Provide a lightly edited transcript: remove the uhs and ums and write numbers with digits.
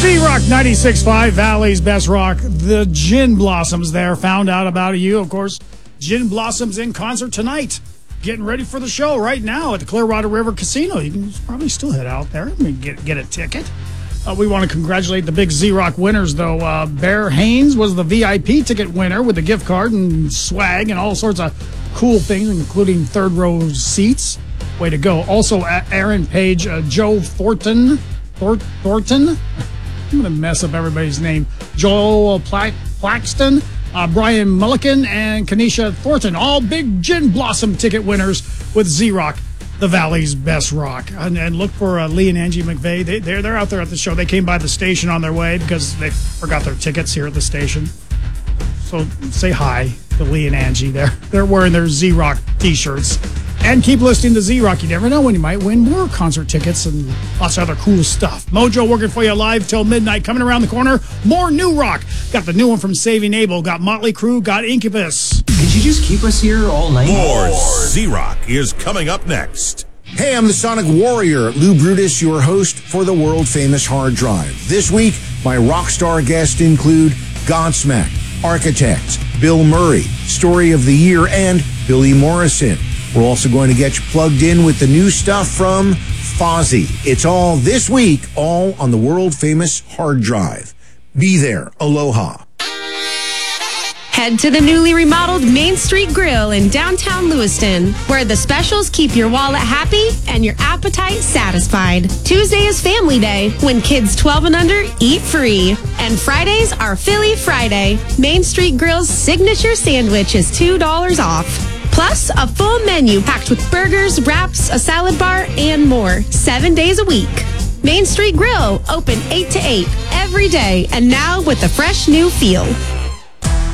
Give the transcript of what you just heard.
Z-Rock 96.5, Valley's Best Rock. The Gin Blossoms there. Found out about you, of course. Gin Blossoms in concert tonight. Getting ready for the show right now at the Clearwater River Casino. You can probably still head out there and get a ticket. We want to congratulate the big Z-Rock winners, though. Bear Haynes was the VIP ticket winner with a gift card and swag and all sorts of cool things, including third row seats. Way to go. Also, Aaron Page, Joe Thornton. I'm going to mess up everybody's name. Joel Plaxton, Brian Mulligan, and Kenesha Thornton. All big Gin Blossom ticket winners with Z-Rock, the Valley's Best Rock. And look for Lee and Angie McVeigh. They're out there at the show. They came by the station on their way because they forgot their tickets here at the station. So say hi to Lee and Angie. They're wearing their Z-Rock T-shirts. And keep listening to Z-Rock. You never know when you might win more concert tickets and lots of other cool stuff. Mojo working for you live till midnight. Coming around the corner, more new rock. Got the new one from Saving Abel. Got Motley Crue. Got Incubus. Could you just keep us here all night? More Z-Rock is coming up next. Hey, I'm the Sonic Warrior, Lou Brutus, your host for the world-famous Hard Drive. This week, my rock star guests include Godsmack, Architects, Bill Murray, Story of the Year, and Billy Morrison. We're also going to get you plugged in with the new stuff from Fozzy. It's all this week, all on the world-famous Hard Drive. Be there. Aloha. Head to the newly remodeled Main Street Grill in downtown Lewiston, where the specials keep your wallet happy and your appetite satisfied. Tuesday is Family Day, when kids 12 and under eat free. And Fridays are Philly Friday. Main Street Grill's signature sandwich is $2 off. Plus, a full menu packed with burgers, wraps, a salad bar, and more, 7 days a week. Main Street Grill, open 8 to 8 every day, and now with a fresh new feel.